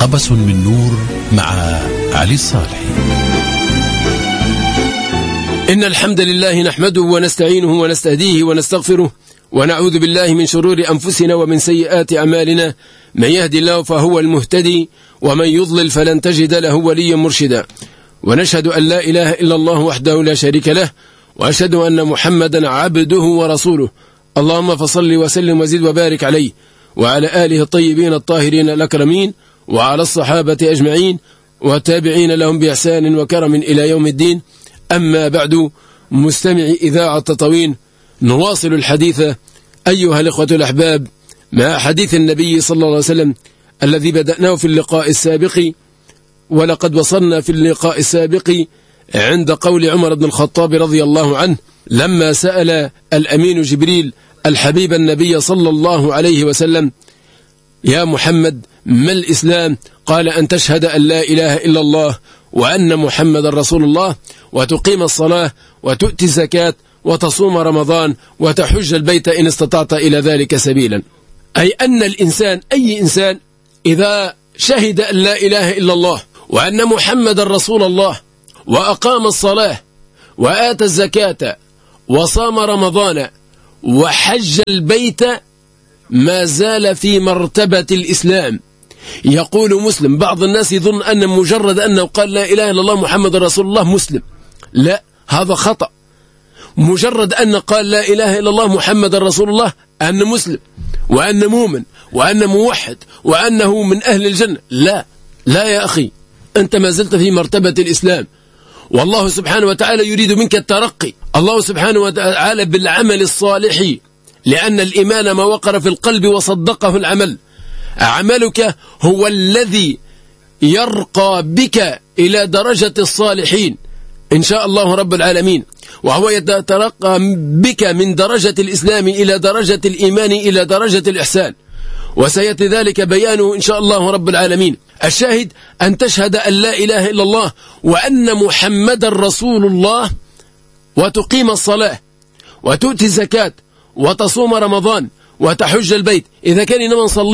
قبس من نور مع علي الصالحي. إن الحمد لله نحمده ونستعينه ونستهديه ونستغفره ونعوذ بالله من شرور أنفسنا ومن سيئات أعمالنا. من يهدي الله فهو المهتدي ومن يضلل فلن تجد له وليا مرشدا. ونشهد أن لا إله إلا الله وحده لا شريك له، وأشهد أن محمدا عبده ورسوله. اللهم فصل وسلم وزد وبارك عليه وعلى آله الطيبين الطاهرين الأكرمين وعلى الصحابة أجمعين وتابعين لهم بإحسان وكرم إلى يوم الدين. أما بعد، مستمعي إذاعة تطاوين، نواصل الحديث أيها الإخوة الأحباب مع حديث النبي صلى الله عليه وسلم الذي بدأناه في اللقاء السابق. ولقد وصلنا في اللقاء السابق عند قول عمر بن الخطاب رضي الله عنه لما سأل الأمين جبريل الحبيب النبي صلى الله عليه وسلم: يا محمد ما الإسلام؟ قال: أن تشهد أن لا إله إلا الله وأن محمد رسول الله، وتقيم الصلاة، وتؤتي الزكاة، وتصوم رمضان، وتحج البيت إن استطعت إلى ذلك سبيلا. أي أن الإنسان، أي إنسان، إذا شهد أن لا إله إلا الله وأن محمد رسول الله وأقام الصلاة وآتى الزكاة وصام رمضان وحج البيت، ما زال في مرتبة الإسلام. يقول مسلم، بعض الناس يظن أن مجرد أنه قال لا إله إلا الله محمد رسول الله مسلم. لا، هذا خطأ. مجرد أن قال لا إله إلا الله محمد رسول الله أن مسلم وأن مؤمن وأن موحد وأنه من أهل الجنة. لا لا يا أخي، أنت ما زلت في مرتبة الإسلام، والله سبحانه وتعالى يريد منك الترقي. الله سبحانه وتعالى بالعمل الصالح، لأن الإيمان ما وقر في القلب وصدقه العمل. عملك هو الذي يرقى بك إلى درجة الصالحين إن شاء الله رب العالمين، وهو يترقى بك من درجة الإسلام إلى درجة الإيمان إلى درجة الإحسان، وسيأتي ذلك بيانه إن شاء الله رب العالمين. الشاهد أن تشهد أن لا إله إلا الله وأن محمد رسول الله، وتقيم الصلاة، وتؤتي الزكاة، وتصوم رمضان، وتحج البيت. إذا كان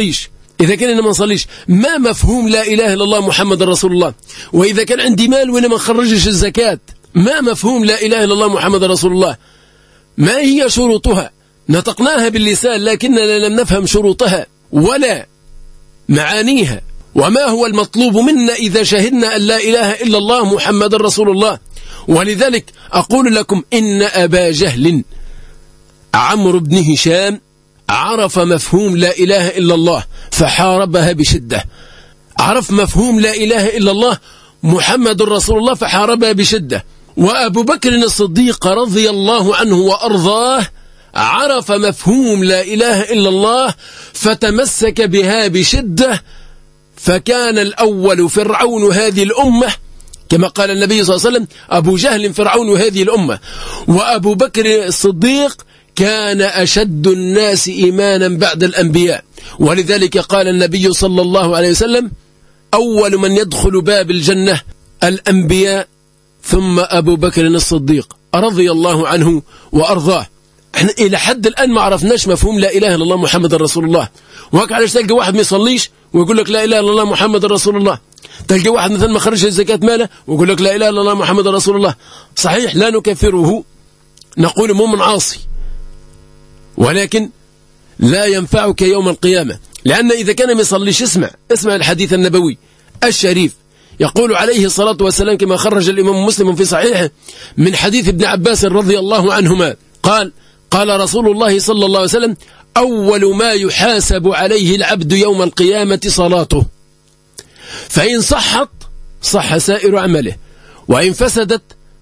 ما نصليش، ما مفهوم لا إله إلا الله محمد رسول الله؟ وإذا كان عندي مال وأنا ما نخرجش الزكاة، ما مفهوم لا إله إلا الله محمد رسول الله؟ ما هي شروطها؟ نطقناها باللسان لكننا لم نفهم شروطها ولا معانيها، وما هو المطلوب منا إذا شهدنا أن لا إله إلا الله محمد رسول الله. ولذلك أقول لكم إن أبا جهل عمرو بن هشام عرف مفهوم لا إله إلا الله فحاربها بشدة. عرف مفهوم لا إله إلا الله محمد رسول الله فحاربها بشدة. وأبو بكر الصديق رضي الله عنه وأرضاه عرف مفهوم لا إله إلا الله فتمسك بها بشدة، فكان الأول فرعون هذه الأمة، كما قال النبي صلى الله عليه وسلم: أبو جهل فرعون هذه الأمة. وأبو بكر الصديق كان أشد الناس إيمانا بعد الأنبياء، ولذلك قال النبي صلى الله عليه وسلم: أول من يدخل باب الجنة الأنبياء ثم أبو بكر الصديق رضي الله عنه وأرضاه. احنا إلى حد الآن ما عرفناش مفهوم لا إله إلا الله محمد رسول الله. وهكذا علاش تلقى واحد ما يصليش ويقول لك لا إله إلا الله محمد رسول الله، تلقى واحد مثلا ما خرج الزكاة ماله ويقول لك لا إله إلا الله محمد رسول الله. صحيح لا نكفره، نقول مؤمن عاصي، ولكن لا ينفعك يوم القيامة، لأن إذا كان ما يصليش، اسمع الحديث النبوي الشريف، يقول عليه الصلاة والسلام كما خرج الإمام مسلم في صحيحه من حديث ابن عباس رضي الله عنهما قال رسول الله صلى الله عليه وسلم: أول ما يحاسب عليه العبد يوم القيامة صلاته، فإن صحت صح سائر عمله، وإن فسدت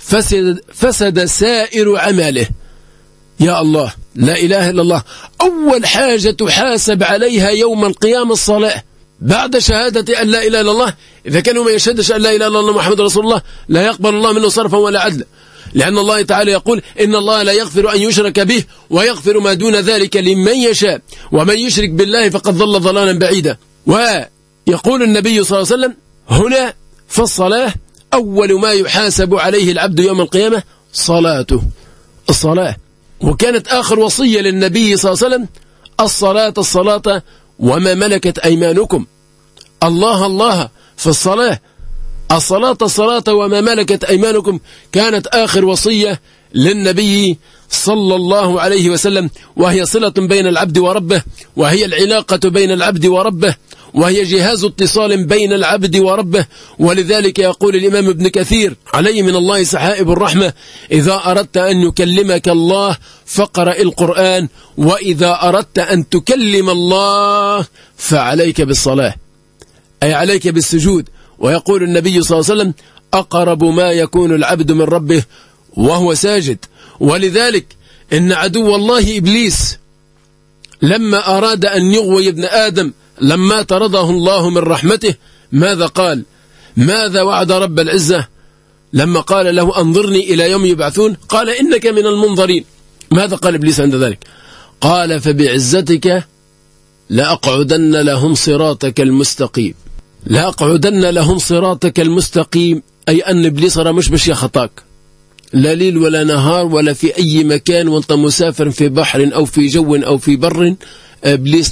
فسد سائر عمله. يا الله، لا إله إلا الله. أول حاجة تحاسب عليها يوم القيامة الصلاة، بعد شهادة أن لا إله إلا الله. إذا كانوا ما يشهدش أن لا إله إلا الله محمد رسول الله لا يقبل الله منه صرفا ولا عدلا، لأن الله تعالى يقول: إن الله لا يغفر أن يشرك به ويغفر ما دون ذلك لمن يشاء ومن يشرك بالله فقد ضل ضلالا بعيدا. ويقول النبي صلى الله عليه وسلم هنا في الصلاة: أول ما يحاسب عليه العبد يوم القيامة صلاته، الصلاة. وكانت آخر وصية للنبي صلى الله عليه وسلم: الصلاة وما ملكت أيمانكم. الله الله في الصلاة. الصلاة وما ملكت أيمانكم كانت آخر وصية للنبي صلى الله عليه وسلم، وهي صلة بين العبد وربه، وهي العلاقة بين العبد وربه، وهي جهاز اتصال بين العبد وربه. ولذلك يقول الإمام ابن كثير عليه من الله سحائب الرحمة: إذا أردت أن يكلمك الله فاقرأ القرآن، وإذا أردت أن تكلم الله فعليك بالصلاة، أي عليك بالسجود. ويقول النبي صلى الله عليه وسلم: أقرب ما يكون العبد من ربه وهو ساجد. ولذلك إن عدو الله إبليس لما أراد أن يغوي ابن آدم لما طرده الله من رحمته ماذا قال؟ ماذا وعد رب العزة لما قال له: أنظرني إلى يوم يبعثون؟ قال: إنك من المنظرين. ماذا قال إبليس عند ذلك؟ قال: فبعزتك لأقعدن لهم صراطك المستقيم. لأقعدن لهم صراطك المستقيم، أي أن إبليس مش بشي خطاك، لا ليل ولا نهار ولا في أي مكان وانت مسافر في بحر أو في جو أو في بر، إبليس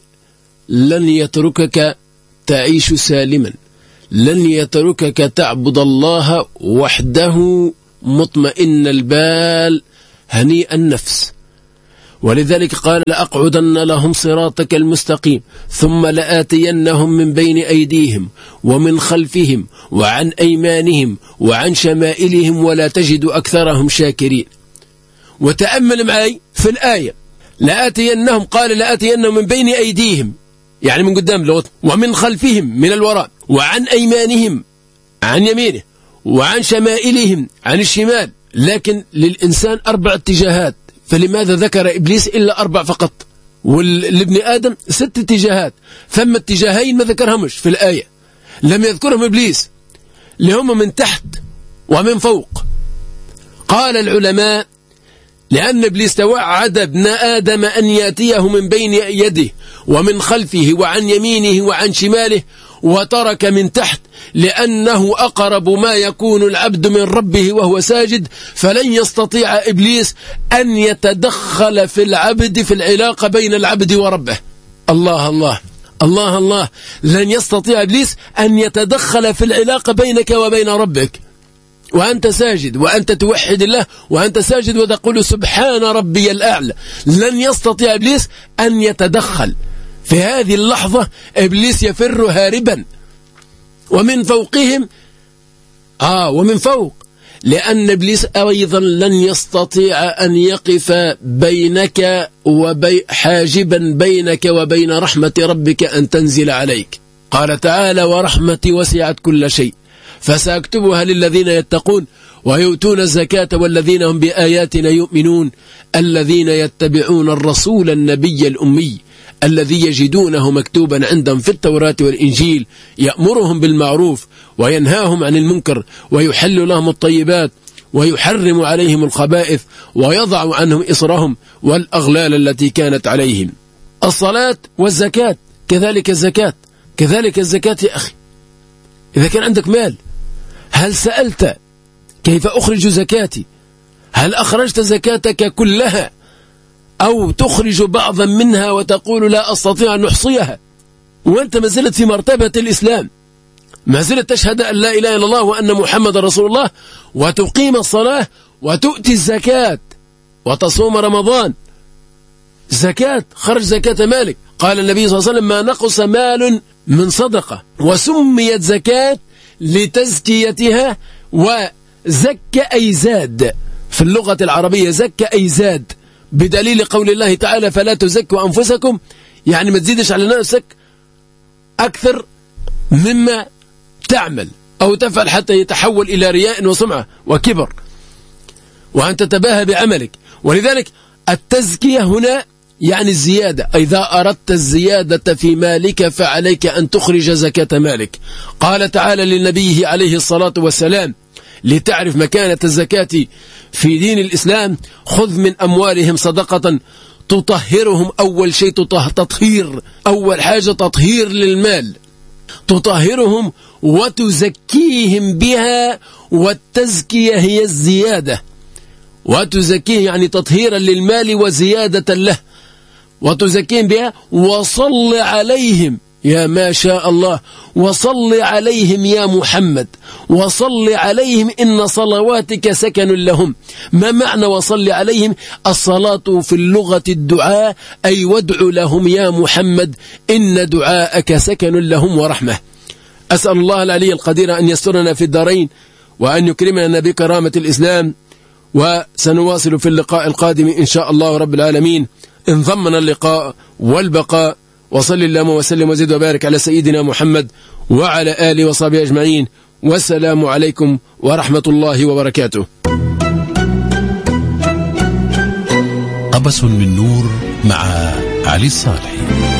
لن يتركك تعيش سالما، لن يتركك تعبد الله وحده مطمئن البال هنيئ النفس. ولذلك قال: لأقعدن لهم صراطك المستقيم ثم لآتينهم من بين أيديهم ومن خلفهم وعن أيمانهم وعن شمائلهم ولا تجد أكثرهم شاكرين. وتأمل معي في الآية: لآتينهم، قال لآتينهم من بين أيديهم يعني من قدام لغة، ومن خلفهم من الوراء، وعن أيمانهم عن يمينه، وعن شمائلهم عن الشمال. لكن للإنسان 4 اتجاهات، فلماذا ذكر إبليس إلا 4 فقط؟ ولابن آدم 6 اتجاهات، ثم اتجاهين ما ذكرهمش في الآية، لم يذكرهم إبليس، لهم من تحت ومن فوق. قال العلماء: لأن إبليس توعد ابن آدم أن يأتيه من بين يده ومن خلفه وعن يمينه وعن شماله، وترك من تحت، لأنه أقرب ما يكون العبد من ربه وهو ساجد، فلن يستطيع إبليس أن يتدخل في العبد في العلاقة بين العبد وربه. الله الله الله الله، لن يستطيع إبليس أن يتدخل في العلاقة بينك وبين ربك وأنت ساجد، وأنت توحد الله وأنت ساجد وتقول سبحان ربي الأعلى. لن يستطيع إبليس أن يتدخل في هذه اللحظة. إبليس يفر هاربا. ومن فوقهم ومن فوق، لأن إبليس أيضا لن يستطيع أن يقف بينك حاجبا بينك وبين رحمة ربك أن تنزل عليك. قال تعالى: ورحمتي وسعت كل شيء فسأكتبها للذين يتقون ويؤتون الزكاة والذين هم بآياتنا يؤمنون الذين يتبعون الرسول النبي الأمي الذي يجدونه مكتوبا عندهم في التوراة والإنجيل يأمرهم بالمعروف وينهاهم عن المنكر ويحل لهم الطيبات ويحرم عليهم الخبائث ويضع عنهم إصرهم والأغلال التي كانت عليهم. الصلاة والزكاة كذلك الزكاة، كذلك الزكاة يا أخي. إذا كان عندك مال، هل سألت كيف أخرج زكاتي؟ هل أخرجت زكاتك كلها أو تخرج بعضا منها وتقول لا أستطيع أن أحصيها؟ وأنت ما زلت في مرتبة الإسلام، ما زلت تشهد أن لا إله إلا الله وأن محمد رسول الله، وتقيم الصلاة وتؤتي الزكاة وتصوم رمضان. زكاة، خرج زكاة مالك. قال النبي صلى الله عليه وسلم: ما نقص مال من صدقة، وسميت زكاة لتزكيتها، وزك أي زاد في اللغة العربية، زك أي زاد، بدليل قول الله تعالى: فلا تزكوا أنفسكم، يعني ما تزيدش على نفسك أكثر مما تعمل أو تفعل حتى يتحول إلى رياء وسمعة وكبر وأن تتباهى بعملك. ولذلك التزكية هنا يعني الزيادة. إذا أردت الزيادة في مالك فعليك أن تخرج زكاة مالك. قال تعالى لنبيه عليه الصلاة والسلام: لتعرف مكانة الزكاة في دين الإسلام: خذ من أموالهم صدقة تطهرهم. أول شيء تطهير، أول حاجة تطهير للمال، تطهرهم وتزكيهم بها. والتزكية هي الزيادة، وتزكيه يعني تطهيرا للمال وزيادة له، وتزكيهم بها. وصل عليهم، يا ما شاء الله. وصل عليهم يا محمد، وصل عليهم إن صلواتك سكن لهم. ما معنى وصل عليهم؟ الصلاة في اللغة الدعاء، أي وادع لهم يا محمد إن دعاءك سكن لهم ورحمة. أسأل الله العلي القدير أن يسترنا في الدارين، وأن يكرمنا بكرامة الإسلام. وسنواصل في اللقاء القادم إن شاء الله رب العالمين، إن ضمن اللقاء والبقاء. وصل اللهم وسلم وزد وبارك على سيدنا محمد وعلى آله وصحبه أجمعين، والسلام عليكم ورحمة الله وبركاته. قبس من نور مع علي الصالحي.